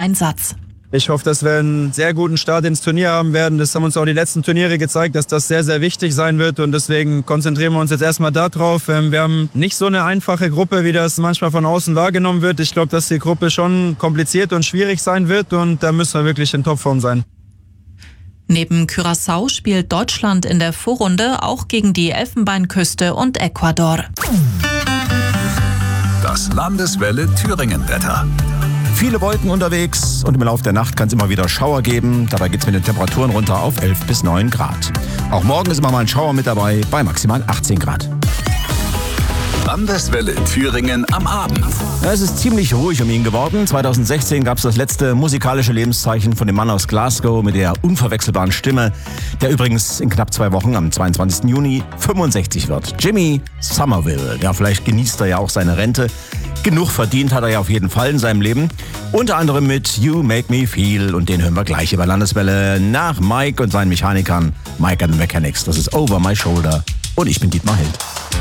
Einsatz. Ich hoffe, dass wir einen sehr guten Start ins Turnier haben werden. Das haben uns auch die letzten Turniere gezeigt, dass das sehr, sehr wichtig sein wird. Und deswegen konzentrieren wir uns jetzt erstmal darauf. Wir haben nicht so eine einfache Gruppe, wie das manchmal von außen wahrgenommen wird. Ich glaube, dass die Gruppe schon kompliziert und schwierig sein wird. Und da müssen wir wirklich in Topform sein. Neben Curaçao spielt Deutschland in der Vorrunde auch gegen die Elfenbeinküste und Ecuador. Das Landeswelle Thüringen-Wetter. Viele Wolken unterwegs und im Laufe der Nacht kann es immer wieder Schauer geben. Dabei geht es mit den Temperaturen runter auf 11 bis 9 Grad. Auch morgen ist immer mal ein Schauer mit dabei bei maximal 18 Grad. Landeswelle Thüringen am Abend. Ja, es ist ziemlich ruhig um ihn geworden. 2016 gab es das letzte musikalische Lebenszeichen von dem Mann aus Glasgow mit der unverwechselbaren Stimme, der übrigens in knapp 2 Wochen am 22. Juni 65 wird. Jimmy Somerville. Ja, vielleicht genießt er ja auch seine Rente. Genug verdient hat er ja auf jeden Fall in seinem Leben. Unter anderem mit You Make Me Feel. Und den hören wir gleich über Landeswelle nach Mike und seinen Mechanikern. Mike and the Mechanics. Das ist Over My Shoulder. Und ich bin Dietmar Held.